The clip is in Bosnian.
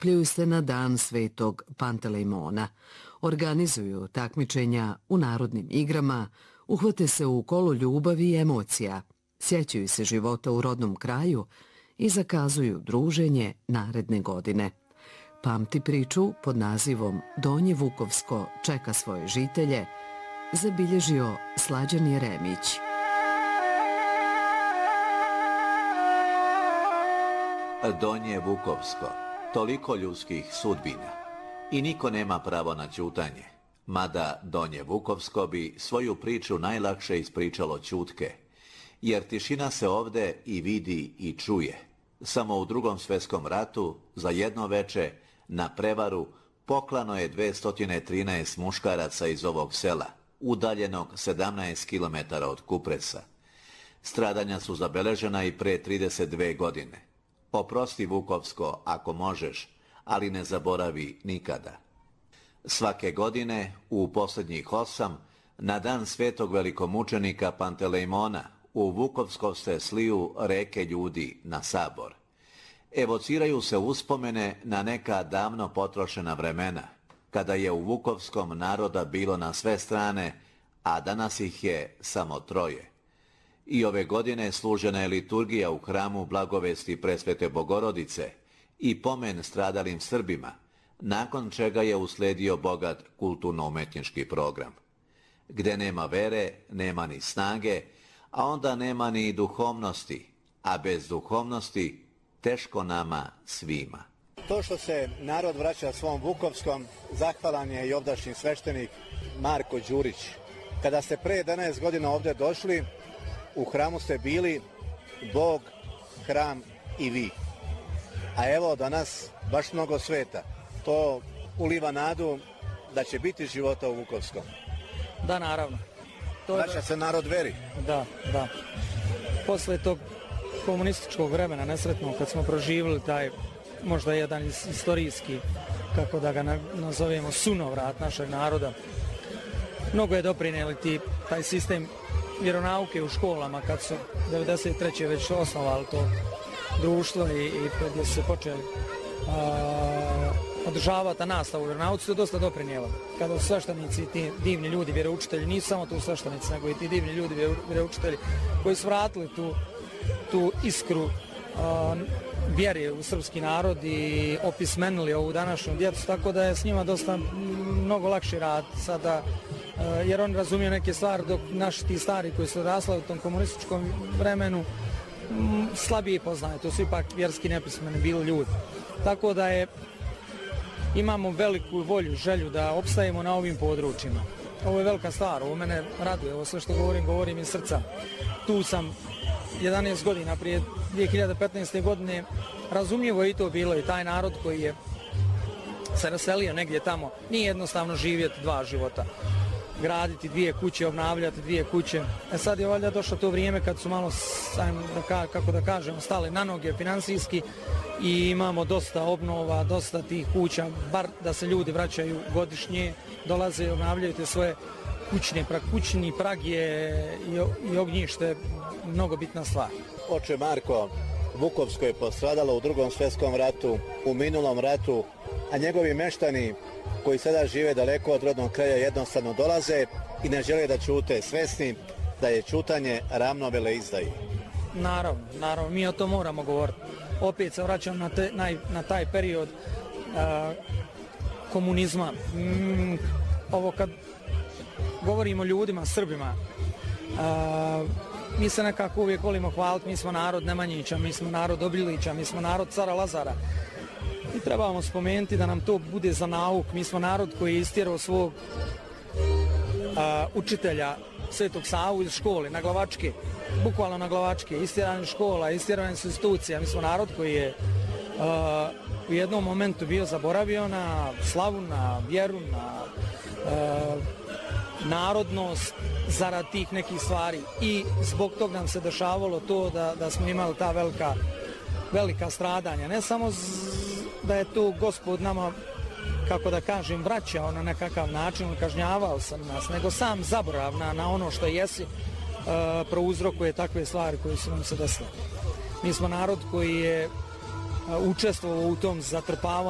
okupljaju se na dan Svetog Pantelejmona, organizuju takmičenja u narodnim igrama, uhvate se u kolo ljubavi i emocija, sjećaju se života u rodnom kraju i zakazuju druženje naredne godine. Pamti priču pod nazivom Donje Vukovsko čeka svoje žitelje zabilježio Slađan Jeremić. Donje Vukovsko, toliko ljudskih sudbina i niko nema pravo na ćutanje, mada Donje Vukovsko bi svoju priču najlakše ispričalo ćutke, jer tišina se ovde i vidi i čuje. Samo u Drugom svjetskom ratu za jedno veče na prevaru poklano je 213 muškaraca iz ovog sela, udaljenog 17 km od Kupresa. Stradanja su zabeležena i pre 32 godine. Oprosti Vukovsko ako možeš, ali ne zaboravi nikada. Svake godine, u posljednjih 8, na dan svetog velikomučenika Pantelejmona, u Vukovsko se sliju reke ljudi na sabor. Evociraju se uspomene na neka davno potrošena vremena, kada je u Vukovskom naroda bilo na sve strane, a danas ih je samo 3. I ove godine služena je liturgija u hramu Blagovesti Presvete Bogorodice i pomen stradalim Srbima, nakon čega je usledio bogat kulturno-umetnički program. Gde nema vere, nema ni snage, a onda nema ni duhovnosti, a bez duhovnosti teško nama svima. To što se narod vraća svom Vukovskom, zahvalan je i ovdašnji sveštenik Marko Đurić. Kada ste pre 11 godina ovdje došli, u hramu ste bili Bog, hram i vi. A evo danas baš mnogo sveta. To uliva nadu da će biti života u Vukovskom. Da, naravno. Vraća se narod veri. Da. Posle tog komunističkog vremena nesretno, kad smo proživjeli taj možda jedan istorijski, kako da ga nazovemo, sunovrat našeg naroda, mnogo je doprinijeli taj sistem vjeronauke u školama kad su 1993. već osnovali to društvo i kad se počeli održavati nastavu u vjeronauci, to dosta doprinijelo. Kada su sveštenici, ti divni ljudi, vjeroučitelji, nisu samo tu sveštenici, nego i ti divni ljudi, vjeroučitelji, koji su vratili tu iskru vjere u srpski narod i opismenili ovu današnju djecu, tako da je s njima dosta mnogo lakši rad sada, jer oni razumiju neke stvari, dok naši ti stari koji su odrasli u tom komunističkom vremenu slabije poznaju, to su ipak vjerski nepismeni bili ljudi. Tako da imamo veliku volju, želju da opstajemo na ovim područjima. Ovo je velika stvar, ovo mene raduje, ovo sve što govorim iz srca. Tu sam 11 godina, prije 2015. godine, razumljivo je i to bilo, i taj narod koji je se raselio negdje tamo, nije jednostavno živjeti 2 života. Graditi 2 kuće, obnavljati 2 kuće. Sad je valjda došlo to vrijeme kad su malo, kako da kažemo, stali na noge finansijski i imamo dosta obnova, dosta tih kuća, bar da se ljudi vraćaju godišnje, dolaze i obnavljaju te svoje kućni prag je i ognjište mnogo bitna stvar. Oče Marko, Vukovsko je postradalo u Drugom svjetskom ratu, u minulom ratu, a njegovi meštani koji sada žive daleko od rodnog kraja jednostavno dolaze i ne žele da ćute, svesni da je ćutanje ravno veleizdaji. Naravno, mi o to moramo govoriti. Opet se vraćam na taj period komunizma. Ovo kad govorimo o ljudima, Srbima, mi se nekako uvijek volimo hvaliti, mi smo narod Nemanjića, mi smo narod Obilića, mi smo narod cara Lazara. I trebamo spomenuti da nam to bude za nauk. Mi smo narod koji je istjerao svog učitelja Svetog Savu iz škole, na glavačke, bukvalno na glavačke, istjerane škola, istjerane su institucija. Mi smo narod koji je u jednom momentu bio zaboravio na slavu, na vjeru, na narodnost zarad tih nekih stvari i zbog tog nam se dešavalo to da smo imali ta velika stradanja. Ne samo da je to Gospod nama, kako da kažem, vraćao na nekakav način, kažnjavao sam nas, nego sam zaborav na ono što jesi, prouzrokuje takve stvari koje su nam se desile. Mi smo narod koji je učestvovao u tom zatrpavanju